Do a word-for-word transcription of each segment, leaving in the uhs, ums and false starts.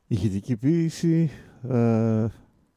Ηχητική ποίηση, ε,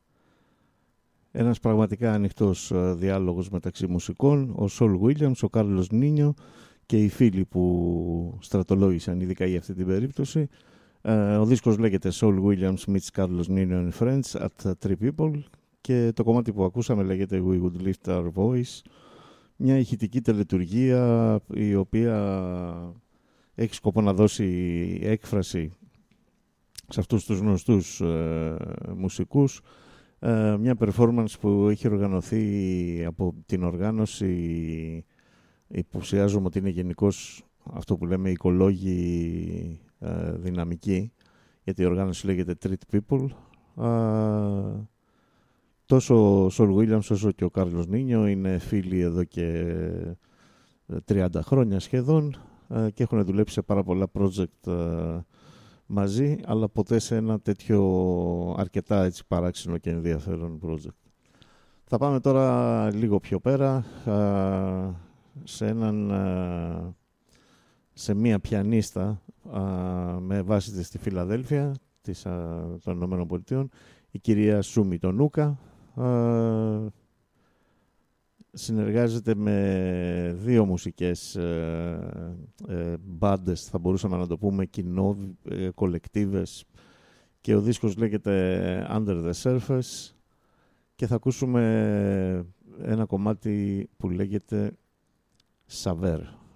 ένας πραγματικά ανοιχτός ε, διάλογος μεταξύ μουσικών, ο Σολ Williams, ο Κάρλος Νίνιο και οι φίλοι που στρατολόγησαν ειδικά για αυτή την περίπτωση. Ε, ο δίσκος λέγεται Soul Williams meets Carlos Nino and Friends at Three People και το κομμάτι που ακούσαμε λέγεται We Would Lift Our Voice, μια ηχητική τελετουργία η οποία έχει σκοπό να δώσει έκφραση σε αυτούς τους γνωστούς ε, μουσικούς, ε, μια performance που έχει οργανωθεί από την οργάνωση, υποψιάζομαι ότι είναι γενικώς αυτό που λέμε οικολόγοι ε, δυναμικοί, γιατί η οργάνωση λέγεται Treat People. Ε, τόσο ο Σολ Williams όσο και ο Κάρλος Νίνιο είναι φίλοι εδώ και τριάντα χρόνια σχεδόν ε, και έχουν δουλέψει σε πάρα πολλά project ε, μαζί, αλλά ποτέ σε ένα τέτοιο αρκετά έτσι παράξενο και ενδιαφέρον project. Θα πάμε τώρα λίγο πιο πέρα α, σε, έναν, α, σε μία πιανίστα α, με βάση της στη Φιλαδέλφια της, α, των Ηνωμένων Πολιτείων, η κυρία Σούμι Τονούκα. Α, συνεργάζεται με δύο μουσικές ε, ε, μπάντες, θα μπορούσαμε να το πούμε κοινό, ε, κολεκτίβες, και ο δίσκος λέγεται Under the Surface και θα ακούσουμε ένα κομμάτι που λέγεται Saver.